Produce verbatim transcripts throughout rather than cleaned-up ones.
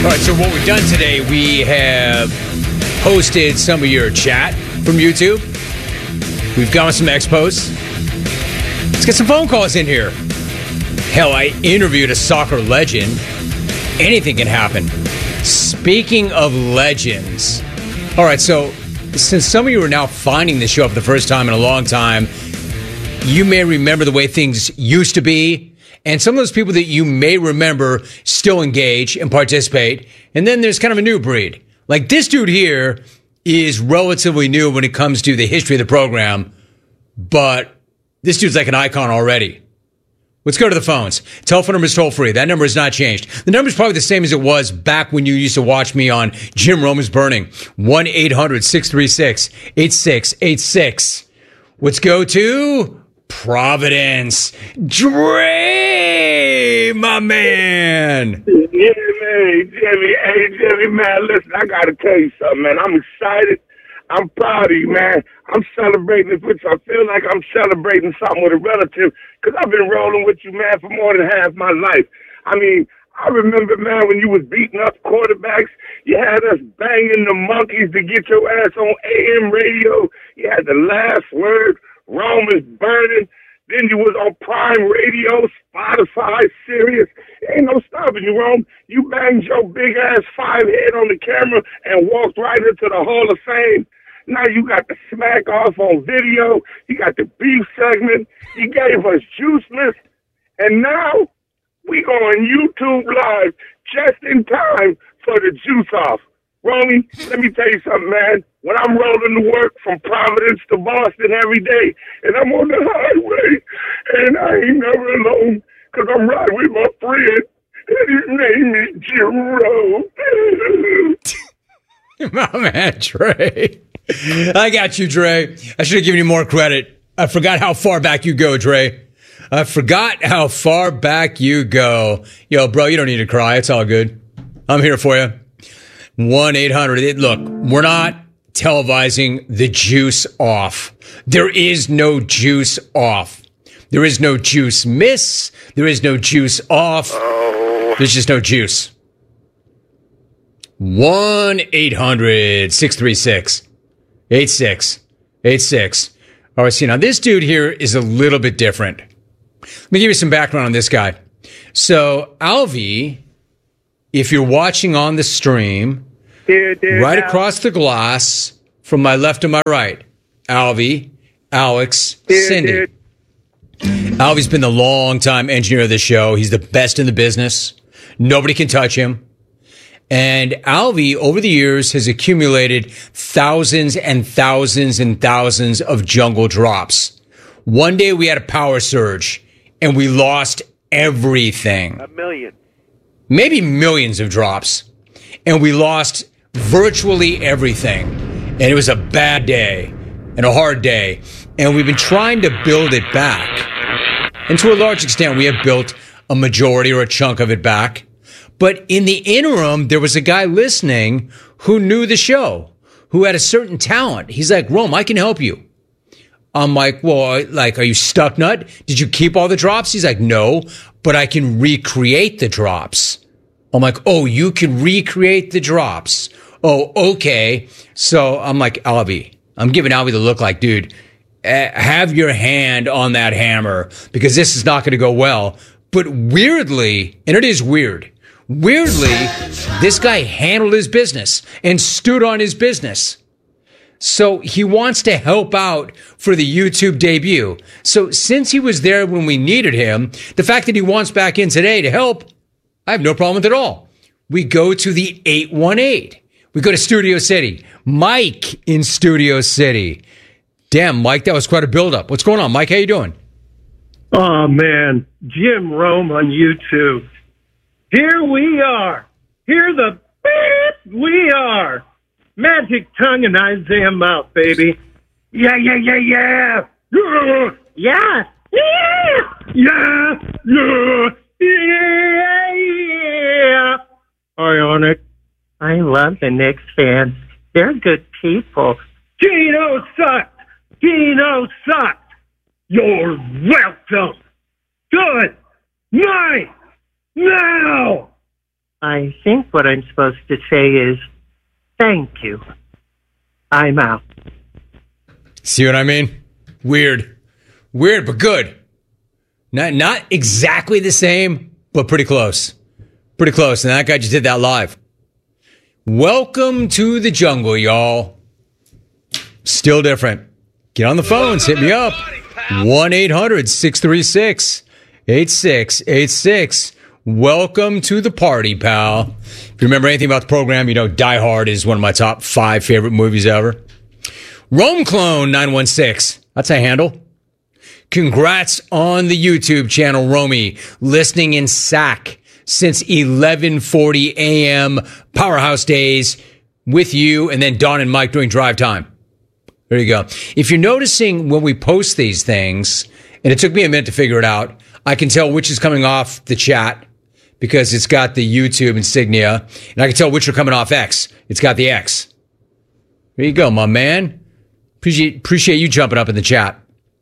All right, so what we've done today, we have posted some of your chat from YouTube. We've got some expos. Let's get some phone calls in here. Hell, I interviewed a soccer legend. Anything can happen. Speaking of legends. All right, so since some of you are now finding this show for the first time in a long time, you may remember the way things used to be. And some of those people that you may remember still engage and participate. And then there's kind of a new breed. Like this dude here is relatively new when it comes to the history of the program. But this dude's like an icon already. Let's go to the phones. Telephone number is toll free. That number has not changed. The number is probably the same as it was back when you used to watch me on Jim Rome is Burning. one eight hundred six three six eight six eight six. Let's go to Providence. Dre, my man. Yeah, man. Jimmy, hey, Jimmy, man, listen, I got to tell you something, man. I'm excited. I'm proud of you, man. I'm celebrating this with you. I feel like I'm celebrating something with a relative because I've been rolling with you, man, for more than half my life. I mean, I remember, man, when you was beating up quarterbacks, you had us banging the monkeys to get your ass on A M radio. You had the last word. Rome is burning. Then you was on Prime Radio, Spotify, Sirius. Ain't no stopping you, Rome. You banged your big ass five head on the camera and walked right into the Hall of Fame. Now you got the smack off on video. You got the beef segment. You gave us Juice List. And now we go on YouTube Live just in time for the Juice Off. Romy, let me tell you something, man. When I'm rolling to work from Providence to Boston every day, and I'm on the highway, and I ain't never alone, because I'm riding with my friend, and his name is Jim Rowe. My man, Dre. I got you, Dre. I should have given you more credit. I forgot how far back you go, Dre. I forgot how far back you go. Yo, bro, you don't need to cry. It's all good. I'm here for you. one eight hundred. Look, we're not televising the Juice Off. There is no Juice Off. There is no Juice Miss. There is no Juice Off. Oh. There's just no juice. one eight hundred six three six eight six eight six. All right, see, now this dude here is a little bit different. Let me give you some background on this guy. So, Alvy, if you're watching on the stream, Dear, dear right Al. across the glass from my left to my right, Alvy, Alex, Dear, Cindy. dear. Alvy's been the long-time engineer of the show. He's the best in the business. Nobody can touch him. And Alvy, over the years, has accumulated thousands and thousands and thousands of jungle drops. One day we had a power surge, and we lost everything. A million. Maybe millions of drops. And we lost virtually everything. And it was a bad day and a hard day. And we've been trying to build it back. And to a large extent, we have built a majority or a chunk of it back. But in the interim, there was a guy listening who knew the show, who had a certain talent. He's like, Rome, I can help you. I'm like, well, like, are you stuck nut? Did you keep all the drops? He's like, no, but I can recreate the drops. I'm like, oh, you can recreate the drops. Oh, okay. So I'm like, Alvy, I'm giving Alvy the look like, dude, uh, have your hand on that hammer because this is not going to go well. But weirdly, and it is weird, weirdly, this guy handled his business and stood on his business. So he wants to help out for the YouTube debut. So since he was there when we needed him, the fact that he wants back in today to help, I have no problem with it at all. We go to the eight one eight. We go to Studio City. Mike in Studio City. Damn, Mike, that was quite a buildup. What's going on, Mike? How you doing? Oh, man. Jim Rome on YouTube. Here we are. Here the beep we are. Magic tongue and Isaiah mouth, baby. Yeah, yeah, yeah, yeah. Yeah. Yeah. Yeah. Yeah. Yeah. Yeah. Ionic. I love the Knicks fans. They're good people. Gino sucks. Gino sucks. You're welcome. Good night. Now. I think what I'm supposed to say is, thank you. I'm out. See what I mean? Weird. Weird, but good. Not, not exactly the same, but pretty close. Pretty close. And that guy just did that live. Welcome to the jungle, y'all. Still different. Get on the phones. Hit me up. one eight hundred six three six eight six eight six. Welcome to the party, pal. If you remember anything about the program, you know Die Hard is one of my top five favorite movies ever. Rome Clone nine one six. That's a handle. Congrats on the YouTube channel, Romy. Listening in S A C since eleven forty a.m. Powerhouse Days with you and then Don and Mike during drive time. There you go. If you're noticing when we post these things, and it took me a minute to figure it out, I can tell which is coming off the chat because it's got the YouTube insignia, and I can tell which are coming off X. It's got the X. There you go, my man. Appreciate, appreciate you jumping up in the chat.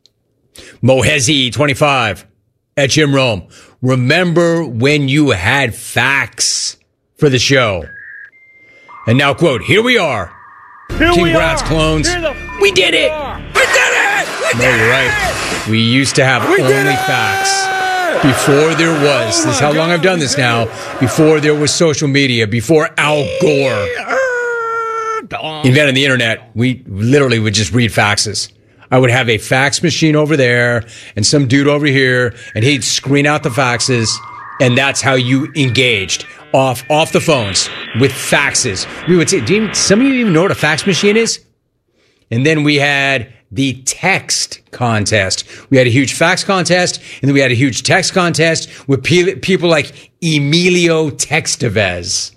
Mohezi twenty-five at Jim Rome. Remember when you had facts for the show? And now, quote, here we are. Here Congrats, we are. clones. Here the we did it. We We did it. We no, you're right. We used to have We only facts. Before there was, Oh this is how long God, I've done this now, before there was social media, before Al Gore invented the internet, we literally would just read faxes. I would have a fax machine over there and some dude over here, and he'd screen out the faxes, and that's how you engaged off off the phones with faxes. We would say, do you, some of you even know what a fax machine is? And then we had the text contest. We had a huge fax contest, and then we had a huge text contest with pe- people like Emilio Textevez.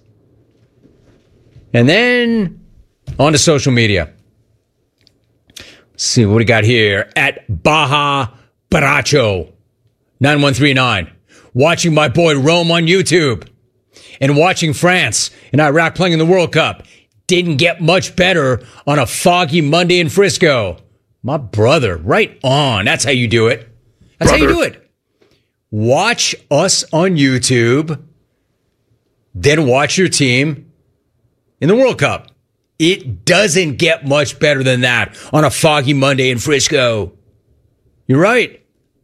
And then on to social media. Let's see what we got here at Baja Baracho nine one three nine. Watching my boy Rome on YouTube and watching France and Iraq playing in the World Cup. Didn't get much better on a foggy Monday in Frisco. My brother, right on. That's how you do it. That's brother. how you do it. Watch us on YouTube, then watch your team in the World Cup. It doesn't get much better than that on a foggy Monday in Frisco. You're right.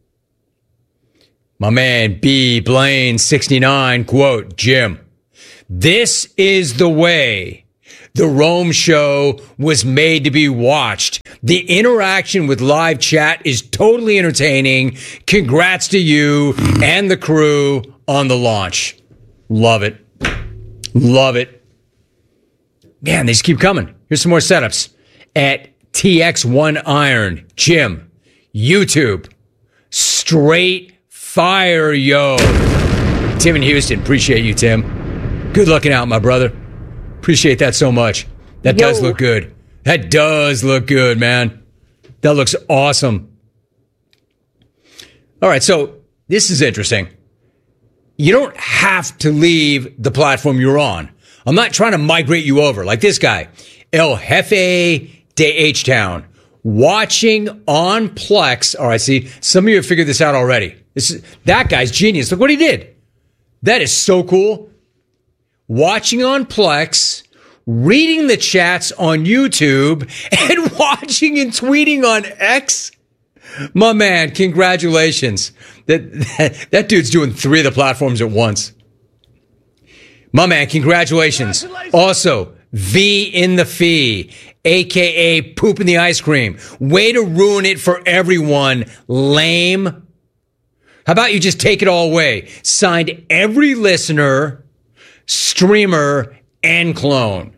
My man B. Blaine sixty-nine, quote, Jim, this is the way the Rome show was made to be watched. The interaction with live chat is totally entertaining. Congrats to you and the crew on the launch. Love it. Love it. Man, they just keep coming. Here's some more setups. At T X one Iron, Jim, YouTube, straight fire, yo. Tim in Houston, appreciate you, Tim. Good looking out, my brother. Appreciate that so much. That Yo. does look good. That does look good, man. That looks awesome. All right, so this is interesting. You don't have to leave the platform you're on. I'm not trying to migrate you over like this guy, El Jefe de H-Town, watching on Plex. All right, see, some of you have figured this out already. This is, that guy's genius. Look what he did. That is so cool. Watching on Plex, reading the chats on YouTube, and watching and tweeting on X. My man, congratulations. That, that, that dude's doing three of the platforms at once. My man, congratulations. congratulations. Also, V in the Fee, a k a. Poop in the Ice Cream. Way to ruin it for everyone. Lame. How about you just take it all away? Signed every listener, streamer, and clone.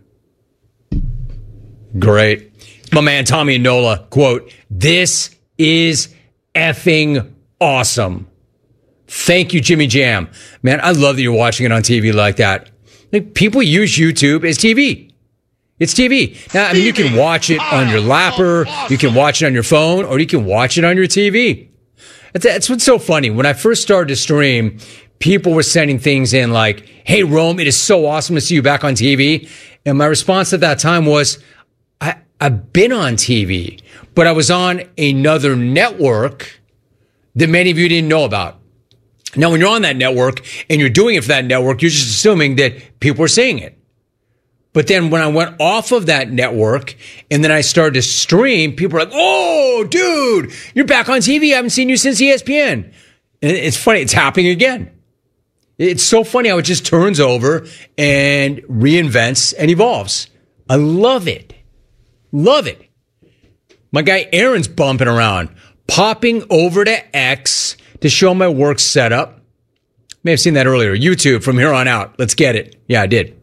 Great. My man, Tommy and Nola, quote, this is effing awesome. Thank you, Jimmy Jam. Man, I love that you're watching it on T V like that. Like, people use YouTube as T V. It's T V. Now, I mean, you can watch it on your lapper, you can watch it on your phone, or you can watch it on your T V. That's, that's what's so funny. When I first started to stream, people were sending things in like, hey, Rome, it is so awesome to see you back on T V. And my response at that time was, I, I've been on T V, but I was on another network that many of you didn't know about. Now, when you're on that network and you're doing it for that network, you're just assuming that people are seeing it. But then when I went off of that network and then I started to stream, people were like, oh, dude, you're back on T V. I haven't seen you since E S P N. And it's funny. It's happening again. It's so funny how it just turns over and reinvents and evolves. I love it. Love it. My guy Aaron's bumping around, popping over to X to show my work setup. May have seen that earlier. YouTube from here on out. Let's get it. Yeah, I did.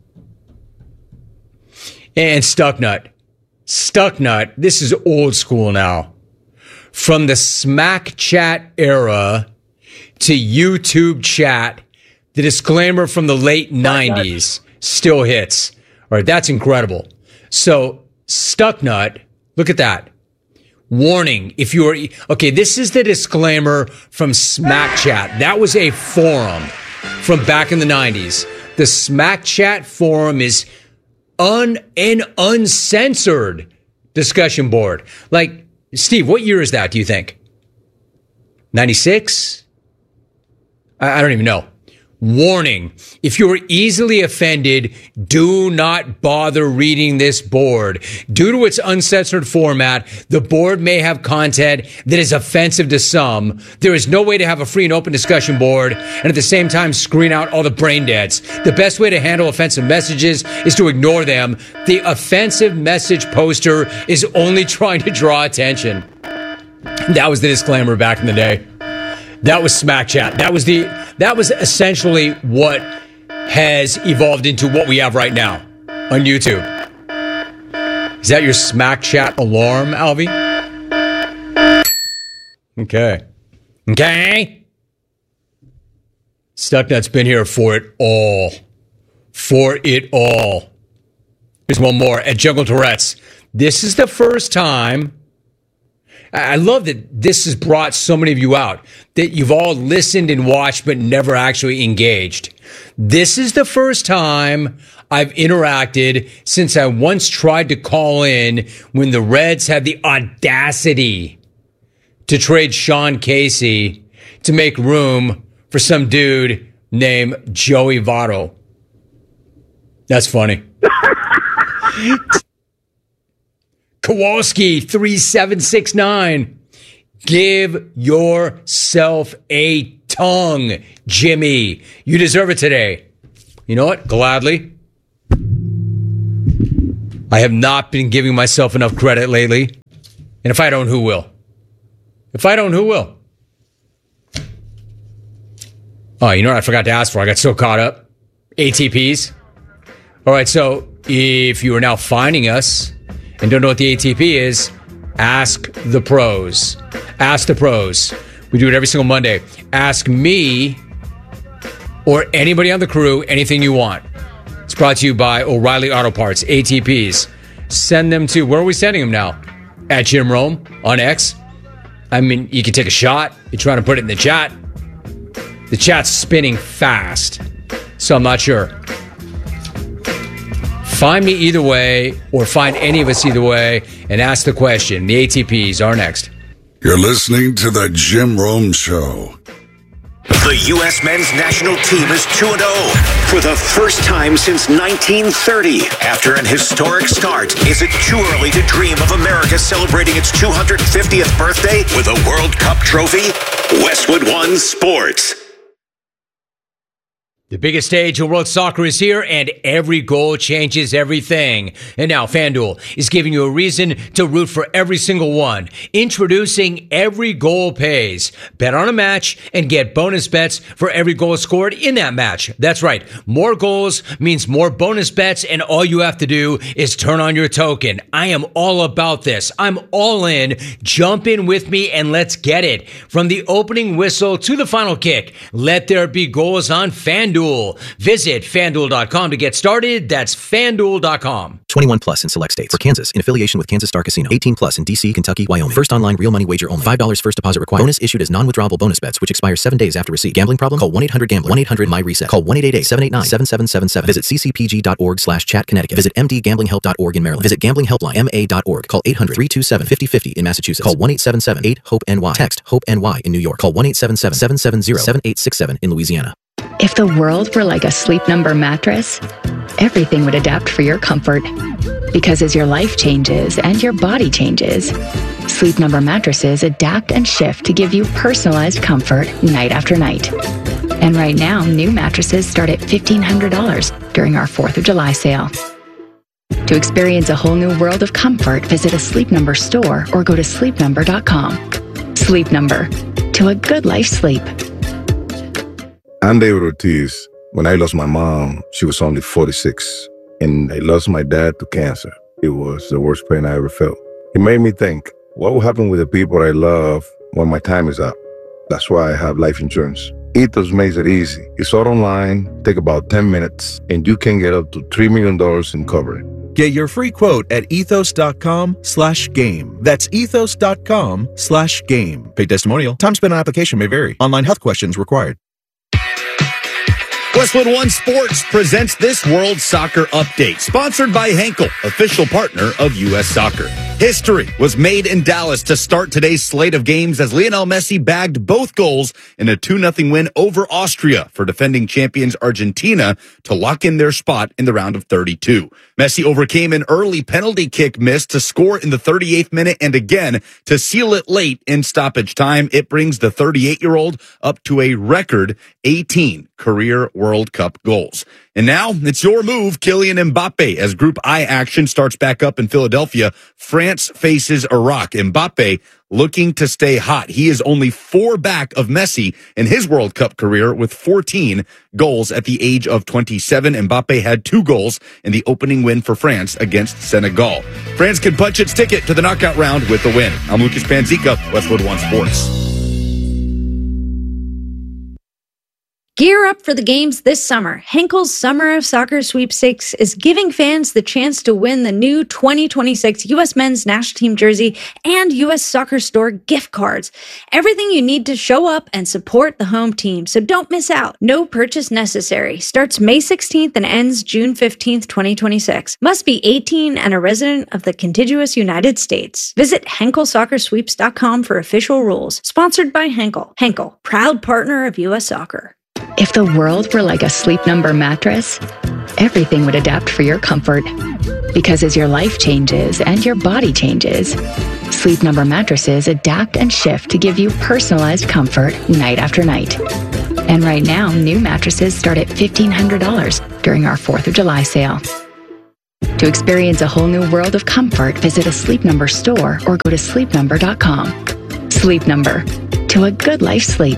And Stucknut. Stucknut. This is old school now. From the Smack Chat era to YouTube chat, the disclaimer from the late nineties still hits. All right, that's incredible. So, Stucknut, look at that. Warning, if you are, okay, this is the disclaimer from Smack Chat. That was a forum from back in the nineties. The Smack Chat forum is un, an uncensored discussion board. Like, Steve, what year is that, do you think? ninety-six? I, I don't even know. Warning, if you are easily offended, do not bother reading this board. Due to its uncensored format, the board may have content that is offensive to some. There is no way to have a free and open discussion board and at the same time screen out all the brain deads. The best way to handle offensive messages is to ignore them. The offensive message poster is only trying to draw attention. That was the disclaimer back in the day. That was Smack Chat. That was the that was essentially what has evolved into what we have right now on YouTube. Is that your Smack Chat alarm, Alvy? Okay. Okay. Stucknut's been here for it all. For it all. Here's one more at Jungle Tourette's. This is the first time. I love that this has brought so many of you out, that you've all listened and watched but never actually engaged. This is the first time I've interacted since I once tried to call in when the Reds had the audacity to trade Sean Casey to make room for some dude named Joey Votto. That's funny. Kowalski three seven six nine. Give yourself a tongue, Jimmy. You deserve it today. You know what? Gladly. I have not been giving myself enough credit lately. And if I don't, who will? If I don't, who will? Oh, you know what I forgot to ask for? I got so caught up. A T Ps. All right, so if you are now finding us and don't know what the A T P is, ask the pros. Ask the pros. We do it every single Monday. Ask me or anybody on the crew anything you want. It's brought to you by O'Reilly Auto Parts, A T Ps. Send them to, where are we sending them now? At Jim Rome on X. I mean, you can take a shot. You're trying to put it in the chat. The chat's spinning fast, so I'm not sure. Find me either way, or find any of us either way, and ask the question. The A T Ps are next. You're listening to The Jim Rome Show. The U S men's national team is two and oh for the first time since nineteen thirty. After an historic start, is it too early to dream of America celebrating its two hundred fiftieth birthday with a World Cup trophy? Westwood One Sports. The biggest stage of world soccer is here, and every goal changes everything. And now FanDuel is giving you a reason to root for every single one. Introducing Every Goal Pays. Bet on a match and get bonus bets for every goal scored in that match. That's right. More goals means more bonus bets, and all you have to do is turn on your token. I am all about this. I'm all in. Jump in with me and let's get it. From the opening whistle to the final kick, let there be goals on FanDuel. FanDuel. Visit FanDuel dot com to get started. That's FanDuel dot com. twenty-one plus in select states. For Kansas, in affiliation with Kansas Star Casino. eighteen plus in D C, Kentucky, Wyoming. First online real money wager only. five dollars first deposit required. Bonus issued as non-withdrawable bonus bets, which expire seven days after receipt. Gambling problem? Call one eight hundred gambler. one eight hundred my reset. Call one eight eight eight, seven eight nine, seven seven seven seven. Visit c c p g dot org slash chat Connecticut. Visit m d gambling help dot org in Maryland. Visit gambling helpline m a dot org. Call eight hundred, three two seven, five oh five oh in Massachusetts. Call one eight seven seven, eight, hope N Y. Text HOPE N Y in New York. Call one eight seven seven, seven seven zero, seven eight six seven in Louisiana. If the world were like a Sleep Number mattress, everything would adapt for your comfort. Because as your life changes and your body changes, Sleep Number mattresses adapt and shift to give you personalized comfort night after night. And right now, new mattresses start at fifteen hundred dollars during our fourth of July sale. To experience a whole new world of comfort, visit a Sleep Number store or go to sleep number dot com. Sleep Number. To a good life sleep. I'm David Ortiz. When I lost my mom, she was only forty-six. And I lost my dad to cancer. It was the worst pain I ever felt. It made me think, what will happen with the people I love when my time is up? That's why I have life insurance. Ethos makes it easy. It's all online, take about ten minutes, and you can get up to three million dollars in coverage. Get your free quote at ethos.com slash game. That's ethos.com slash game. Paid testimonial. Time spent on application may vary. Online health questions required. Westwood One Sports presents this World Soccer Update, sponsored by Henkel, official partner of U S Soccer. History was made in Dallas to start today's slate of games as Lionel Messi bagged both goals in a two nothing win over Austria for defending champions Argentina to lock in their spot in the round of thirty-two. Messi overcame an early penalty kick miss to score in the thirty-eighth minute and again to seal it late in stoppage time. It brings the thirty-eight-year-old up to a record eighteen career World Cup goals. And now it's your move, Kylian Mbappe, as Group I action starts back up in Philadelphia. France faces Iraq. Mbappe looking to stay hot. He is only four back of Messi in his World Cup career with fourteen goals at the age of twenty-seven. Mbappe had two goals in the opening win for France against Senegal. France can punch its ticket to the knockout round with the win. I'm Lucas Panzica, Westwood One Sports. Gear up for the games this summer. Henkel's Summer of Soccer Sweepstakes is giving fans the chance to win the new twenty twenty-six U S Men's National Team jersey and U S Soccer Store gift cards. Everything you need to show up and support the home team, so don't miss out. No purchase necessary. Starts May sixteenth and ends June fifteenth, twenty twenty-six. Must be eighteen and a resident of the contiguous United States. Visit henkel soccer sweeps dot com for official rules. Sponsored by Henkel. Henkel, proud partner of U S Soccer. If the world were like a Sleep Number mattress, everything would adapt for your comfort. Because as your life changes and your body changes, Sleep Number mattresses adapt and shift to give you personalized comfort night after night. And right now, new mattresses start at fifteen hundred dollars during our fourth of July sale. To experience a whole new world of comfort, visit a Sleep Number store or go to sleep number dot com. Sleep Number. To a good life sleep.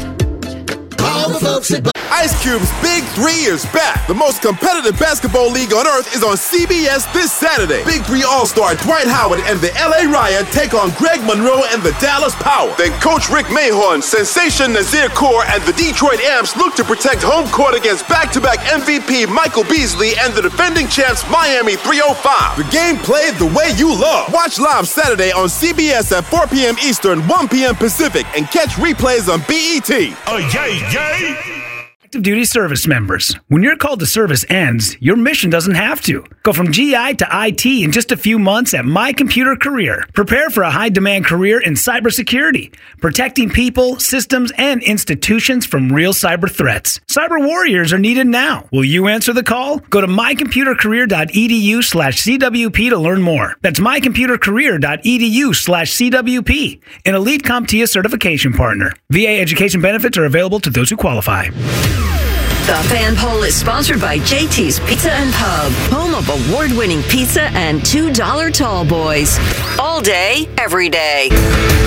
Ice Cube's Big Three is back. The most competitive basketball league on earth is on C B S this Saturday. Big Three All-Star Dwight Howard and the L A Riot take on Greg Monroe and the Dallas Power. Then Coach Rick Mahorn, Sensation Nazir Kaur, and the Detroit Amps look to protect home court against back-to-back M V P Michael Beasley and the defending champs Miami three oh five. The game played the way you love. Watch live Saturday on C B S at four p.m. Eastern, one p.m. Pacific, and catch replays on B E T. Oh, yay, yay! Active duty service members. When your call to service ends, your mission doesn't have to. Go from G I to I T in just a few months at My Computer Career. Prepare for a high-demand career in cybersecurity, protecting people, systems, and institutions from real cyber threats. Cyber warriors are needed now. Will you answer the call? Go to my computer career dot e d u slash c w p to learn more. That's my computer career dot e d u slash c w p, an Elite CompTIA certification partner. V A education benefits are available to those who qualify. The Fan Poll is sponsored by J T's Pizza and Pub, home of award-winning pizza and two dollar tall boys. All day, every day.